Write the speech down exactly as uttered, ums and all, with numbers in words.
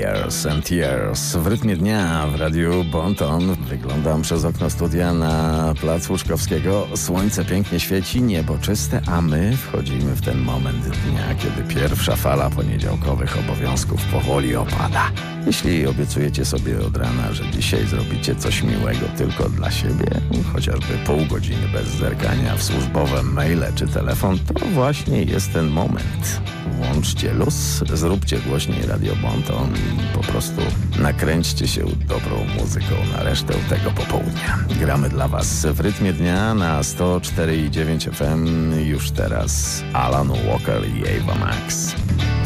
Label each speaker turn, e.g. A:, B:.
A: Years and Years. W rytmie dnia w radiu Bonton. Wyglądam przez okno studia na plac Łuczkowskiego. Słońce pięknie świeci, niebo czyste, a my wchodzimy w ten moment dnia, kiedy pierwsza fala poniedziałkowych obowiązków powoli opada. Jeśli obiecujecie sobie od rana, że dzisiaj zrobicie coś miłego tylko dla siebie, chociażby pół godziny bez zerkania w służbowe maile czy telefon, to właśnie jest ten moment. Włączcie luz, zróbcie głośniej Radio Bonton i po prostu nakręćcie się dobrą muzyką na resztę tego popołudnia. Gramy dla Was w rytmie dnia na sto cztery i dziewięć F M już teraz Alan Walker i Ava Max.